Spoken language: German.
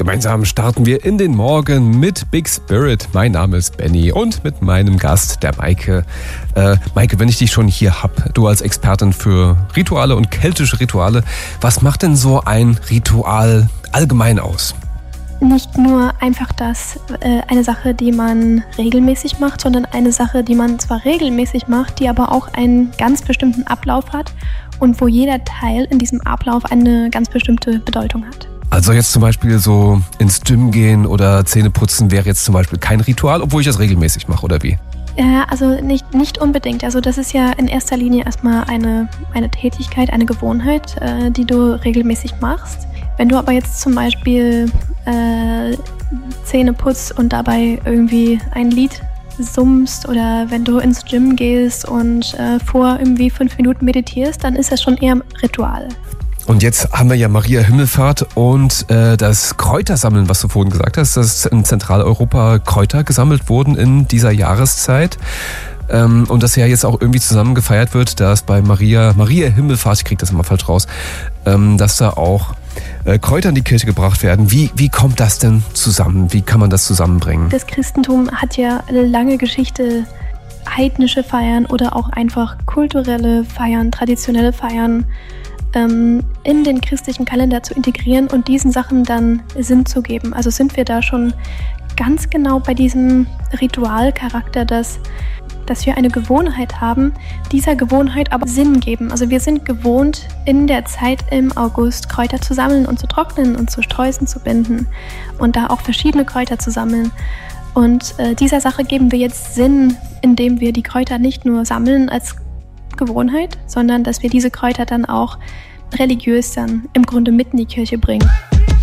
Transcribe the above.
Gemeinsam starten wir in den Morgen mit Big Spirit. Mein Name ist Benny und mit meinem Gast, der Maike. Maike, wenn ich dich schon hier habe, du als Expertin für Rituale und keltische Rituale, was macht denn so ein Ritual allgemein aus? Nicht nur einfach eine Sache, die man regelmäßig macht, sondern eine Sache, die man zwar regelmäßig macht, die aber auch einen ganz bestimmten Ablauf hat und wo jeder Teil in diesem Ablauf eine ganz bestimmte Bedeutung hat. Also jetzt zum Beispiel so ins Gym gehen oder Zähne putzen wäre jetzt zum Beispiel kein Ritual, obwohl ich das regelmäßig mache, oder wie? Also nicht unbedingt. Also das ist ja in erster Linie erstmal eine Tätigkeit, eine Gewohnheit, die du regelmäßig machst. Wenn du aber jetzt zum Beispiel Zähne putzt und dabei irgendwie ein Lied summst oder wenn du ins Gym gehst und vor irgendwie 5 Minuten meditierst, dann ist das schon eher ein Ritual. Und jetzt haben wir ja Maria Himmelfahrt und das Kräutersammeln, was du vorhin gesagt hast, dass in Zentraleuropa Kräuter gesammelt wurden in dieser Jahreszeit. Und das ja jetzt auch irgendwie zusammen gefeiert wird, dass bei Maria Himmelfahrt, ich kriege das immer falsch raus, dass da auch Kräuter in die Kirche gebracht werden. Wie kommt das denn zusammen? Wie kann man das zusammenbringen? Das Christentum hat ja eine lange Geschichte, heidnische Feiern oder auch einfach kulturelle Feiern, traditionelle Feiern in den christlichen Kalender zu integrieren und diesen Sachen dann Sinn zu geben. Also sind wir da schon ganz genau bei diesem Ritualcharakter, dass wir eine Gewohnheit haben, dieser Gewohnheit aber Sinn geben. Also wir sind gewohnt, in der Zeit im August Kräuter zu sammeln und zu trocknen und zu Sträußen zu binden und da auch verschiedene Kräuter zu sammeln. Und dieser Sache geben wir jetzt Sinn, indem wir die Kräuter nicht nur sammeln als Gewohnheit, sondern dass wir diese Kräuter dann auch religiös dann im Grunde mit in die Kirche bringen.